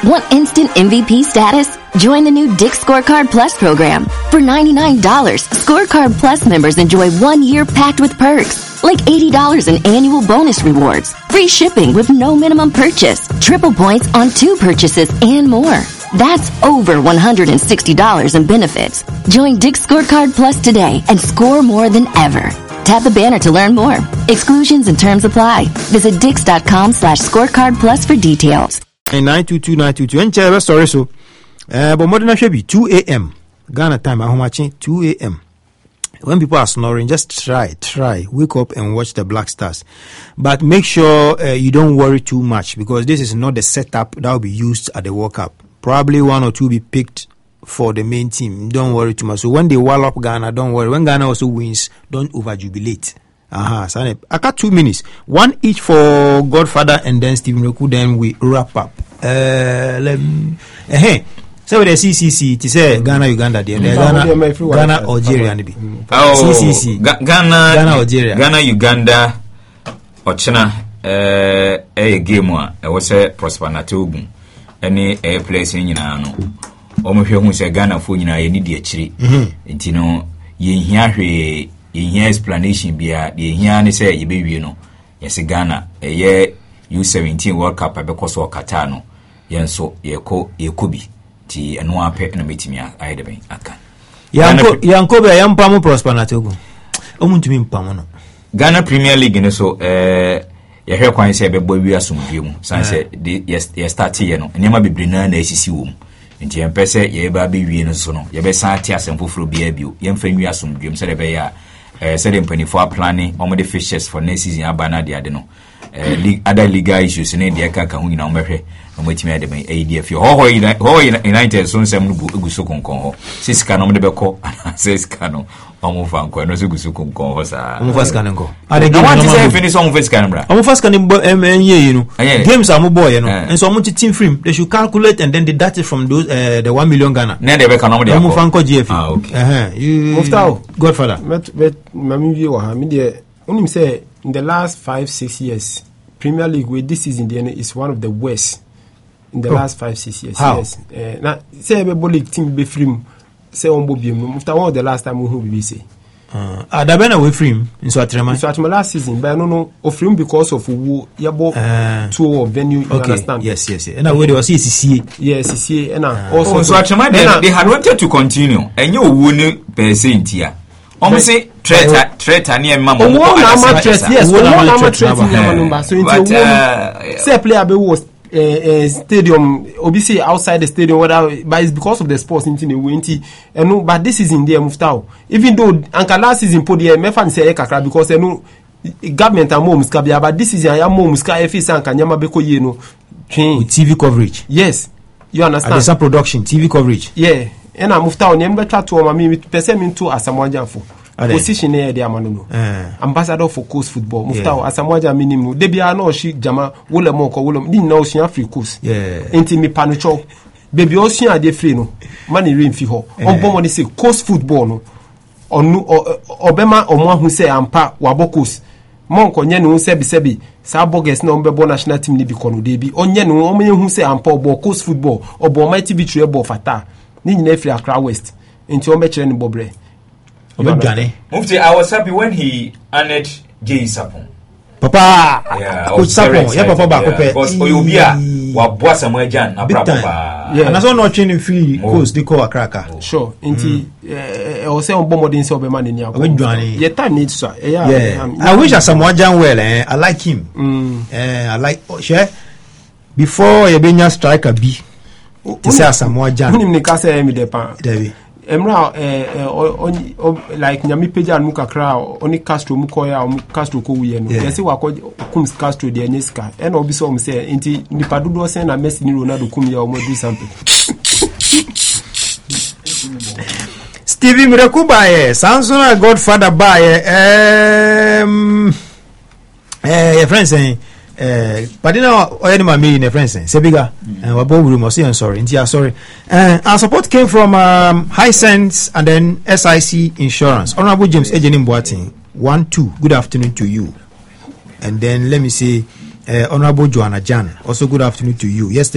Want instant MVP status? Join the new Dick's Scorecard Plus program. For $99, Scorecard Plus members enjoy 1 year packed with perks, like $80 in annual bonus rewards, free shipping with no minimum purchase, triple points on 2 purchases, and more. That's over $160 in benefits. Join Dick's Scorecard Plus today and score more than ever. Tap the banner to learn more. Exclusions and terms apply. Visit dix.com/scorecard plus for details. 922 and sorry so but more than 2 a.m. Ghana time how much 2 a.m. when people are snoring, just try wake up and watch the Black Stars, but make sure you don't worry too much, because this is not the setup that will be used at the World Cup. Probably 1 or 2 be picked for the main team. Don't worry too much. So when they wall up Ghana, don't worry. When Ghana also wins, don't overjubilate. I got 2 minutes, 1 each for Godfather and then Stephen Roku. Then we wrap up. So with the CCC, to say Ghana, Uganda, Ghana, Algeria, CCC, Ghana, Algeria, Ghana, Uganda, Ochina, a game one. I was a Prosper Natubu, any a place in Yano. Almost who say Ghana for you, I need the tree. And you know, you hear explanation be a the say you baby, you know. Yes, Ghana, a year U17 World Cup, because of Katano, yen so ye could be. Ti eno ape na metimi aide ben aka yankobe yampamu Prosper na Togo omuntumi mpamu no Ghana Premier League ne so ye hwe kwan se be bo wi asomdwe mu san se ye start ye no enema bebre na na asisi wo mu nti empese ye ba be wi no so no ye be san ati asemfoforo bia bio ye mfa wi asomdwe mu se de be ya se de mpanyfo planning omo the fixtures for next season abana de ade no other legal issues ne de ka hu nyina omehwe omatimi ade ben ADF ho United so nsem no guso konkon ho siska no de beko siska no omo fanko no so guso konkon ho sa omo faska nko ade game no say finish omo faska no bra omo faska ni enye you know games are mo boy no and so omo team film they should calculate and then deduct it from those the 1 million Ghana na de beka no de omo fanko GF you Muftao Godfather mami wie wa ha me de onim say in the last 5-6 years Premier League with this season is one of the worst in the last 5-6 years. How? Yes. Now say every league team be free say on Bobiem after one of the last time who we say da been away from him in Swatrema last season, but no of him because of who yabo tour of venue. You understand? Yes. And we was CCA. Yes, CCA. And also Swatrema they had wanted to continue, and you wouldn't percent here. Almost say traitor near Mamma. Yes, so into say player be was stadium obviously outside the stadium whether but it's because of the sports into the winty and no but this is in there Muftao even though anka last season put the mefan say kakra because no government and moms kabia but this season ya moms ka efisa anka nyama beko ye no TV coverage. Yes, you understand. There's some production TV coverage. Yeah, and I Muftao nyamba twa to ma me person me to asamoja for position here dey amano ambassador for coast football Muftao asamoja minimum de bia na o shi jama wole mo ko wole ni na o shi Africa coast enti me panucho baby o shi ade free no mani rain fi ho on mo dey say coast football no onu obema omo ahu say ampa wabo coast mon ko nye no sebi sa bogus na ombe national team ni bi kono de bi onye no o menye hu say ampa obo coast football obo mighty be true ball fata ni nyina free Accra West enti o me kire ni bobre. Mufti, I was happy when he honored Jay Sapon. Papa, Coach Sapon, Papa Bakope. Because Oyobia, Wabwa Samuel Jan, Papa. And I saw not training free course, they call a cracker. Sure, indeed. I was saying, Bomodin Soberman in your your time needs, sir. I wish I Samuel Jan well, I like him. I like, share before a Benya striker B. To say Samuel Jan. Emra like nyami peja muka kra oni Castro mukoya Castro ko wiye no yesi wako kum Castro de nyeska e na obi so mo say enti nipa dodo sen na Messi ni Ronaldo kum ya o mo do something. Stevie Miracle baye Samson Godfather baye your friend saying Padina oyeni mami in a friend saying Sebiga and wabo we must say I'm sorry nti sorry our support came from Hisense and then SIC Insurance. Honorable James Ejeni Mboatin 1-2 good afternoon to you, and then let me say Honorable Joanna Jan also good afternoon to you. Yesterday